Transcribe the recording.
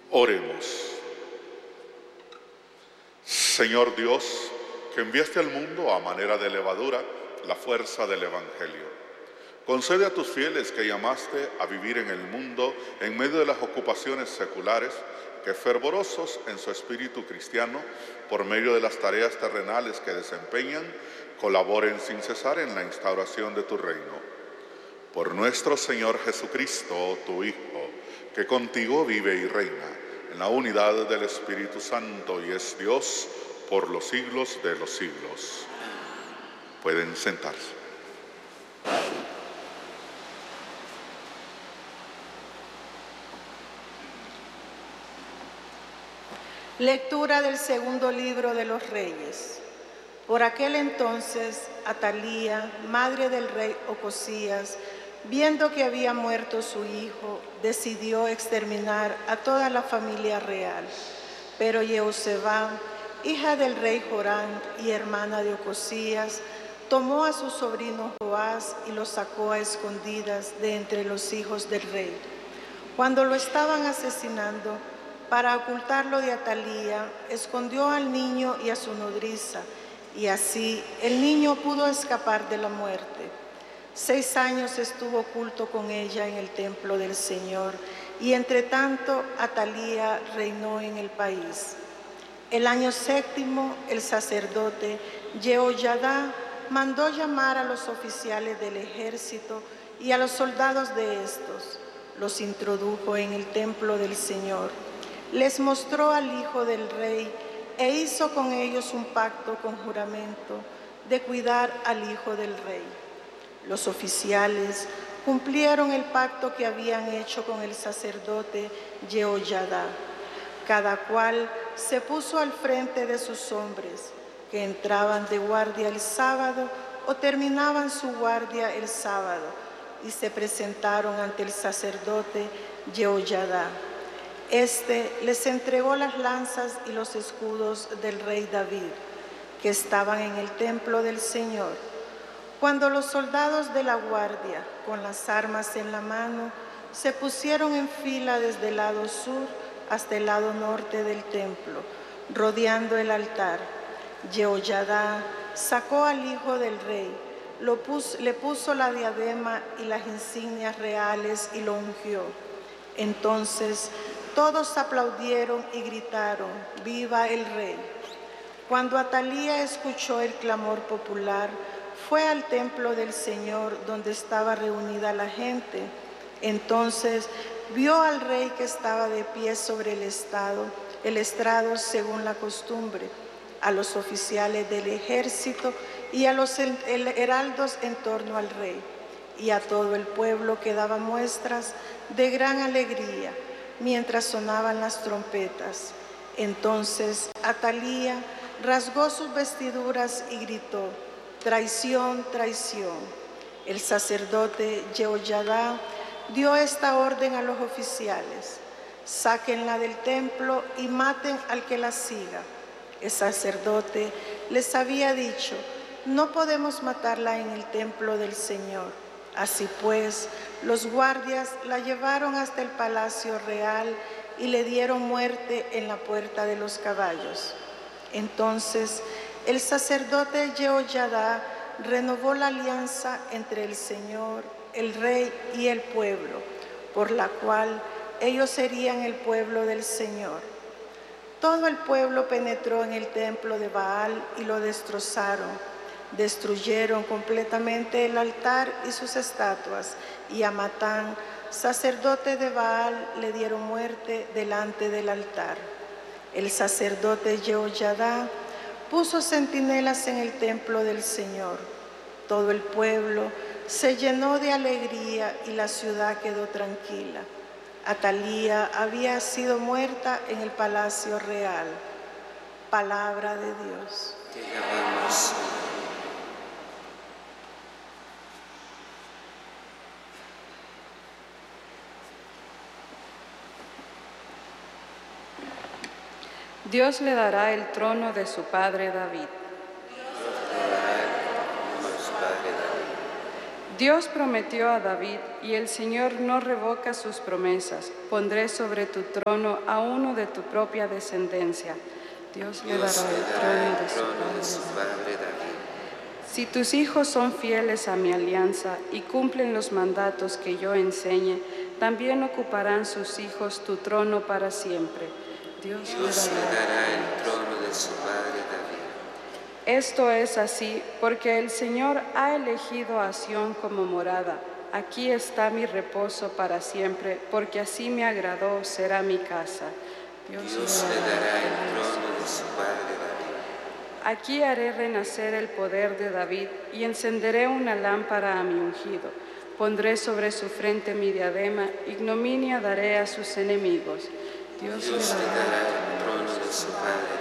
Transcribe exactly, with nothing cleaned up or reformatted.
Oremos. Señor Dios, que enviaste al mundo a manera de levadura la fuerza del Evangelio, concede a tus fieles que llamaste a vivir en el mundo en medio de las ocupaciones seculares, que fervorosos en su espíritu cristiano, por medio de las tareas terrenales que desempeñan, colaboren sin cesar en la instauración de tu reino. Por nuestro Señor Jesucristo, tu Hijo, que contigo vive y reina en la unidad del Espíritu Santo y es Dios por los siglos de los siglos. Pueden sentarse. Lectura del segundo libro de los Reyes. Por aquel entonces, Atalía, madre del rey Ocosías, viendo que había muerto su hijo, decidió exterminar a toda la familia real. Pero Jehoseba, hija del rey Joram y hermana de Ocosías, tomó a su sobrino Joás y lo sacó a escondidas de entre los hijos del rey. Cuando lo estaban asesinando, para ocultarlo de Atalía, escondió al niño y a su nodriza, y así el niño pudo escapar de la muerte. Seis años estuvo oculto con ella en el templo del Señor, y entre tanto Atalía reinó en el país. El año séptimo, el sacerdote Jehoyadá mandó llamar a los oficiales del ejército y a los soldados de estos. Los introdujo en el templo del Señor. Les mostró al hijo del rey e hizo con ellos un pacto con juramento de cuidar al hijo del rey. Los oficiales cumplieron el pacto que habían hecho con el sacerdote Jehoyadá. Cada cual se puso al frente de sus hombres, que entraban de guardia el sábado o terminaban su guardia el sábado, y se presentaron ante el sacerdote Jehoyadá. Este les entregó las lanzas y los escudos del rey David, que estaban en el templo del Señor. Cuando los soldados de la guardia, con las armas en la mano, se pusieron en fila desde el lado sur hasta el lado norte del templo, rodeando el altar, Jehoyadá sacó al hijo del rey, lo puso, le puso la diadema y las insignias reales y lo ungió. Entonces todos aplaudieron y gritaron: ¡Viva el rey! Cuando Atalía escuchó el clamor popular, fue al templo del Señor donde estaba reunida la gente. Entonces vio al rey que estaba de pie sobre el estrado, el estrado según la costumbre, a los oficiales del ejército y a los heraldos en torno al rey, y a todo el pueblo que daba muestras de gran alegría mientras sonaban las trompetas. Entonces Atalía rasgó sus vestiduras y gritó: ¡Traición, traición! El sacerdote Jehoyadá dio esta orden a los oficiales: sáquenla del templo y maten al que la siga. El sacerdote les había dicho: no podemos matarla en el templo del Señor. Así pues, los guardias la llevaron hasta el palacio real y le dieron muerte en la puerta de los caballos. Entonces el sacerdote Jehoyadá renovó la alianza entre el Señor, el rey y el pueblo, por la cual ellos serían el pueblo del Señor. Todo el pueblo penetró en el templo de Baal y lo destrozaron. Destruyeron completamente el altar y sus estatuas, y a Matán, sacerdote de Baal, le dieron muerte delante del altar. El sacerdote Jehoyadá puso centinelas en el templo del Señor. Todo el pueblo se llenó de alegría y la ciudad quedó tranquila. Atalía había sido muerta en el palacio real. Palabra de Dios. Te alabamos. Dios le dará el trono de su padre David. Dios prometió a David, y el Señor no revoca sus promesas. Pondré sobre tu trono a uno de tu propia descendencia. Dios le dará el trono de su padre David. Si tus hijos son fieles a mi alianza y cumplen los mandatos que yo enseñe, también ocuparán sus hijos tu trono para siempre. Dios, Dios le dará el trono de su padre David. Esto es así porque el Señor ha elegido a Sión como morada. Aquí está mi reposo para siempre, porque así me agradó será mi casa. Dios, Dios le dará el trono de su padre David. Aquí haré renacer el poder de David y encenderé una lámpara a mi ungido. Pondré sobre su frente mi diadema, ignominia daré a sus enemigos. Dios, Dios le dará el trono de su padre